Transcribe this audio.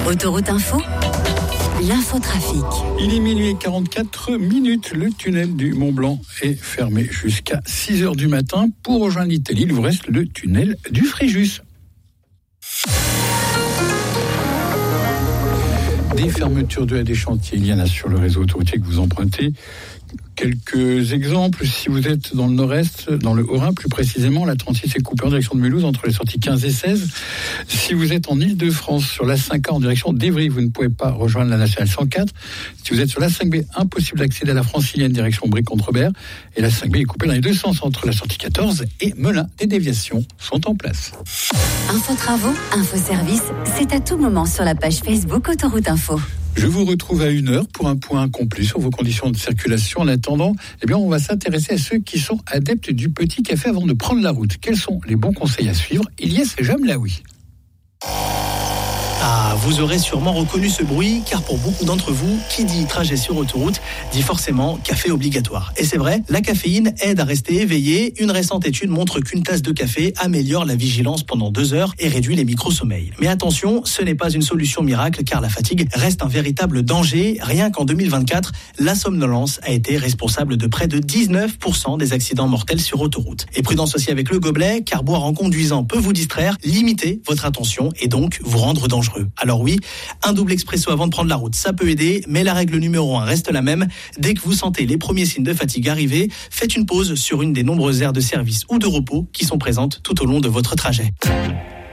Autoroute Info, l'infotrafic. Il est minuit et 44 minutes. Le tunnel du Mont-Blanc est fermé jusqu'à 6h du matin. Pour rejoindre l'Italie, il vous reste le tunnel du Fréjus. Des fermetures de des chantiers, il y en a sur le réseau autoroutier que vous empruntez. Quelques exemples, si vous êtes dans le nord-est, dans le Haut-Rhin plus précisément, la 36 est coupée en direction de Mulhouse entre les sorties 15 et 16. Si vous êtes en Île-de-France sur la 5A en direction d'Évry, vous ne pouvez pas rejoindre la nationale 104. Si vous êtes sur la 5B, impossible d'accéder à la francilienne direction Brie-Contrebert. Et la 5B est coupée dans les deux sens entre la sortie 14 et Melun. Des déviations sont en place. Info travaux, info service, c'est à tout moment sur la page Facebook Autoroute Info. Je vous retrouve à 1h pour un point complet sur vos conditions de circulation. En attendant, on va s'intéresser à ceux qui sont adeptes du petit café avant de prendre la route. Quels sont les bons conseils à suivre? Ilyes Jamlaoui. Ah, vous aurez sûrement reconnu ce bruit, car pour beaucoup d'entre vous, qui dit trajet sur autoroute, dit forcément café obligatoire. Et c'est vrai, la caféine aide à rester éveillé. Une récente étude montre qu'une tasse de café améliore la vigilance pendant 2 heures et réduit les micro-sommeils. Mais attention, ce n'est pas une solution miracle, car la fatigue reste un véritable danger. Rien qu'en 2024, la somnolence a été responsable de près de 19% des accidents mortels sur autoroute. Et prudence aussi avec le gobelet, car boire en conduisant peut vous distraire, limiter votre attention et donc vous rendre dangereux. Alors oui, un double expresso avant de prendre la route, ça peut aider, mais la règle numéro 1 reste la même. Dès que vous sentez les premiers signes de fatigue arriver, faites une pause sur une des nombreuses aires de service ou de repos qui sont présentes tout au long de votre trajet.